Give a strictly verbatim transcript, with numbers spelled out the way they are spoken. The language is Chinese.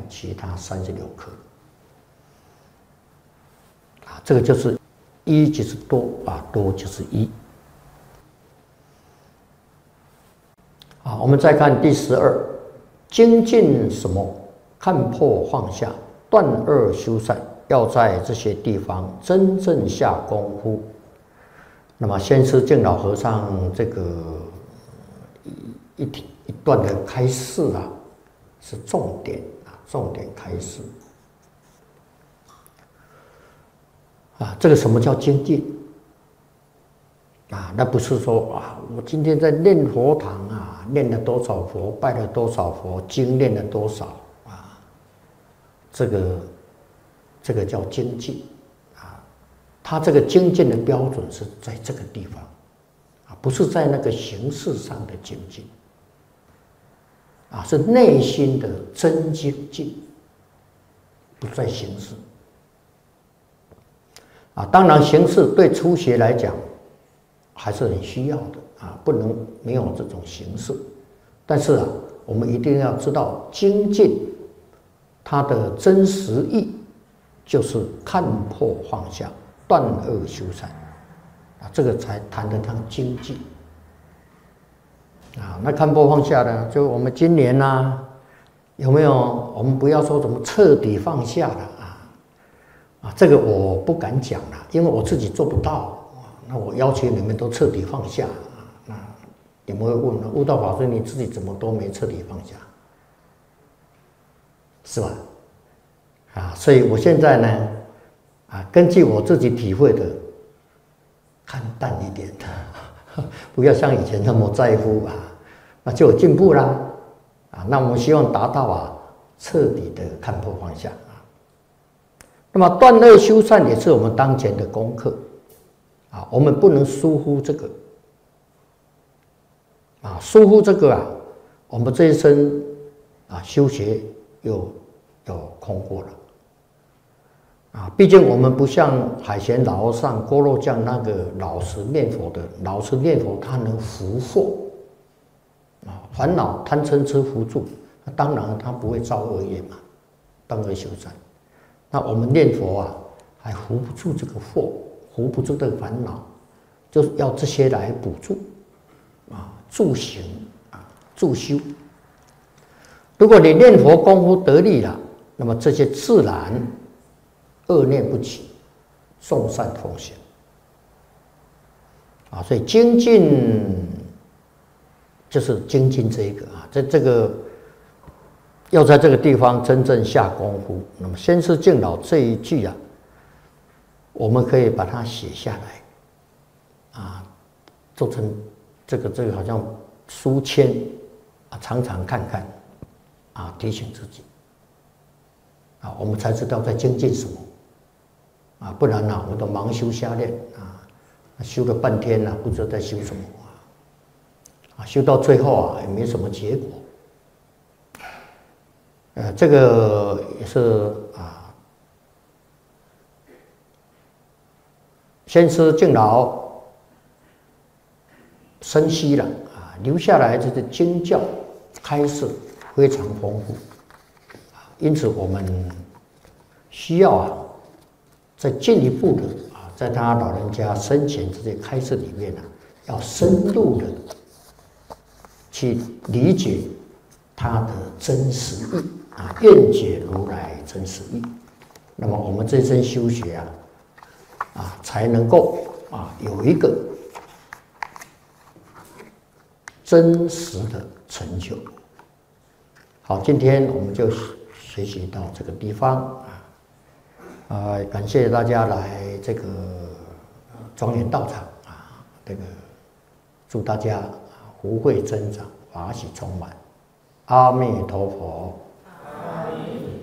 其他三十六颗。啊，这个就是一就是多啊，多就是一。啊，我们再看第十二，精进什么？看破放下，断恶修善，要在这些地方真正下功夫。那么，先是净老和尚这个一一一段的开示啊，是重点啊，重点开示啊。这个什么叫精进啊？那不是说啊，我今天在念佛堂啊，念了多少佛，拜了多少佛，经念了多少啊？这个这个叫精进啊。他这个精进的标准是在这个地方啊，不是在那个形式上的精进啊，是内心的真精进，不在形式啊。当然，形式对初学来讲还是很需要的啊，不能没有这种形式。但是啊，我们一定要知道精进它的真实意，就是看破放下，断恶修善啊，这个才谈得上精进啊。那看破放下呢，就我们今年呢、啊，有没有？我们不要说怎么彻底放下了啊啊，这个我不敢讲了，因为我自己做不到。那我要求你们都彻底放下啊，那你们会问了，悟道法师你自己怎么都没彻底放下，是吧？啊，所以我现在呢，啊，根据我自己体会的，看淡一点的，不要像以前那么在乎啊，那就有进步啦，啊，那我们希望达到啊彻底的看破放下啊。那么断恶修善也是我们当前的功课。啊，我们不能疏忽这个，啊，疏忽这个啊，我们这一生啊修学又又空过了，啊，毕竟我们不像海贤老和尚、郭若将那个老实念佛的，老实念佛他能伏惑，啊，烦恼贪嗔痴伏住，那当然他不会造恶业嘛，断恶修善。那我们念佛啊，还伏不住这个惑。扶不住的烦恼，就是要这些来补助，啊，助行啊，助修。如果你念佛功夫得力了，那么这些自然恶念不起，众善奉行。啊，所以精进就是精进这一个啊，在这个要在这个地方真正下功夫。那么先是敬老这一句啊。我们可以把它写下来，啊，做成这个这个好像书签啊，常常看看，啊，提醒自己，啊，我们才知道在精进什么，啊，不然呢、啊，我们都盲修瞎练啊，修了半天呢、啊，不知道在修什么啊，啊，修到最后啊，也没什么结果，呃，这个也是啊。先师敬老深悉了啊，留下来这个经教开示非常丰富啊，因此我们需要啊，再进一步的啊，在他老人家生前这些开示里面呢、啊，要深入的去理解他的真实意啊，愿解如来真实意。那么我们这生修学啊。啊，才能够啊有一个真实的成就。好，今天我们就学习到这个地方啊，啊，感谢大家来这个庄严道场啊，这个祝大家福慧增长，法喜充满，阿弥陀佛。